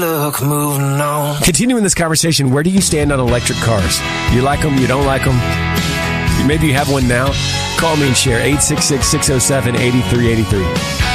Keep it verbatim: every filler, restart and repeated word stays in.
look, moving on. Continuing this conversation, where do you stand on electric cars? You like them? You don't like them? Maybe you have one now? Call me and share eight six six, six oh seven, eight three eight three.